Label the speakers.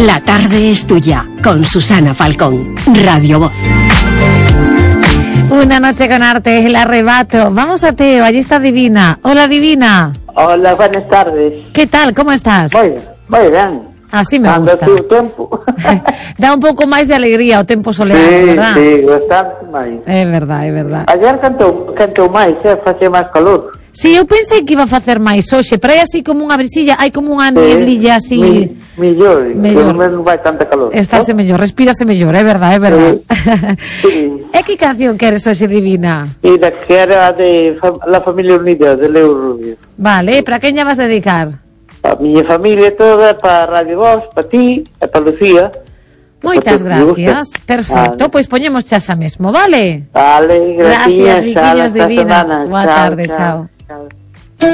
Speaker 1: La tarde es tuya, con Susana Falcón, Radio Voz.
Speaker 2: Una noche con arte, el arrebato. Vamos a Teo, allí está Divina. Hola, Divina.
Speaker 3: Hola, buenas tardes.
Speaker 2: ¿Qué tal? ¿Cómo estás?
Speaker 3: Muy bien.
Speaker 2: Así me gusta.
Speaker 3: O tempo.
Speaker 2: Dá un pouco máis de alegría o tempo soleado, verdad?
Speaker 3: Sí, bastante máis.
Speaker 2: É verdade.
Speaker 3: Ayer cantou máis, facía máis calor.
Speaker 2: Sí, eu pensei que iba a facer máis hoxe, pero hai así como unha brisilla, hai como unha nieblilla así.
Speaker 3: Mellor, non vai tanta calor.
Speaker 2: Estáse mellor, respírase mellor, é verdade.
Speaker 3: Sí.
Speaker 2: E que canción queres hoxe, Divina?
Speaker 3: Mira, que era de La Familia Unida, de Leo Rubio.
Speaker 2: Vale, para quen lla vas dedicar?
Speaker 3: A miña familia toda, para Radio Voz, para ti e para Lucía.
Speaker 2: Moitas gracias, perfecto, pois poñemos xa mesmo, vale?
Speaker 3: Vale,
Speaker 2: gracias, Viquiños Divina. Boa tarde, chao.